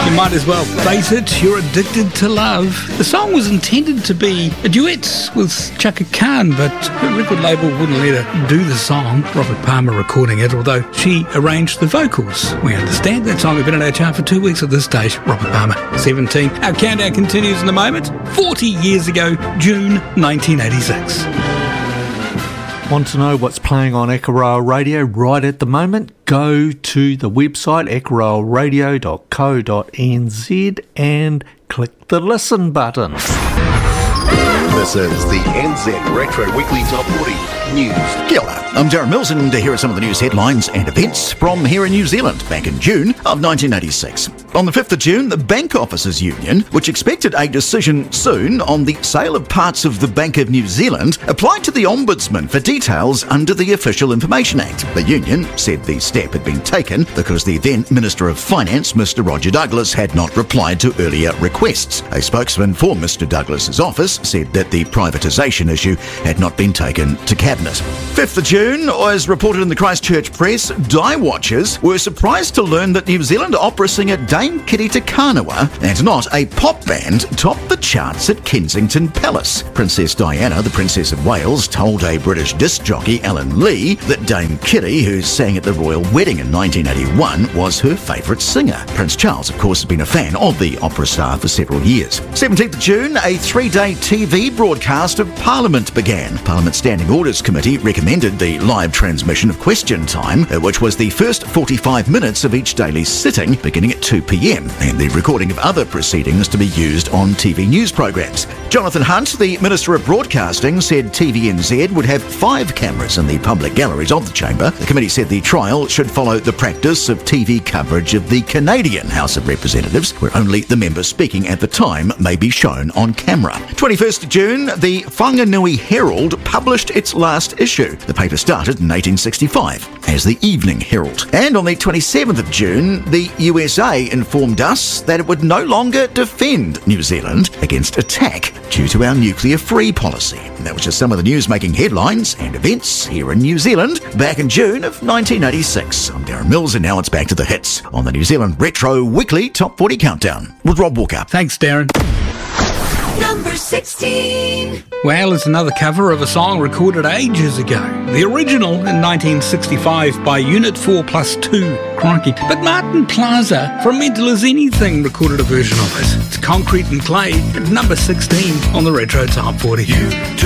You might as well face it, you're addicted to love. The song was intended to be a duet with Chaka Khan, but her record label wouldn't let her do the song. Robert Palmer recording it, although she arranged the vocals. We understand that song has been in our chart for 2 weeks at this stage. Robert Palmer, 17. Our countdown continues in a moment. 40 years ago, June 1986. Want to know what's playing on Ekaroa Radio right at the moment? Go to the website ekaroaradio.co.nz and click the listen button. This is the NZ Retro Weekly Top 40 News. Kia ora. I'm Darren Mills, and here are some of the news headlines and events from here in New Zealand back in June of 1986. On the 5th of June, the Bank Officers Union, which expected a decision soon on the sale of parts of the Bank of New Zealand, applied to the Ombudsman for details under the Official Information Act. The union said the step had been taken because the then Minister of Finance, Mr Roger Douglas, had not replied to earlier requests. A spokesman for Mr Douglas's office said that the privatisation issue had not been taken to Cabinet. 5th of June, as reported in the Christchurch Press, Die Watchers were surprised to learn that New Zealand opera singer Dame Kitty Te Kanawa and not a pop band topped the charts at Kensington Palace. Princess Diana, the Princess of Wales, told a British disc jockey, Alan Lee, that Dame Kitty, who sang at the royal wedding in 1981, was her favourite singer. Prince Charles, of course, has been a fan of the opera star for several years. 17th of June, a 3-day TV broadcast of Parliament began. Parliament's Standing Orders Committee recommended the live transmission of Question Time, which was the first 45 minutes of each daily sitting, beginning at 2 p.m, and the recording of other proceedings to be used on TV news programmes. Jonathan Hunt, the Minister of Broadcasting, said TVNZ would have 5 cameras in the public galleries of the chamber. The committee said the trial should follow the practice of TV coverage of the Canadian House of Representatives, where only the member speaking at the time may be shown on camera. 21st of June, the Whanganui Herald published its last issue. The paper started in 1865 as the Evening Herald. And on the 27th of June, the USA informed us that it would no longer defend New Zealand against attack due to our nuclear-free policy. And that was just some of the news making headlines and events here in New Zealand back in June of 1986. I'm Darren Mills, and now it's back to the hits on the New Zealand Retro Weekly Top 40 Countdown with Rob Walker. Thanks, Darren. Number 16. Well, it's another cover of a song recorded ages ago. The original in 1965 by Unit 4+2. Crikey. But Martin Plaza from Mental As Anything recorded a version of it. It's Concrete and Clay at number 16 on the Retro Top 40.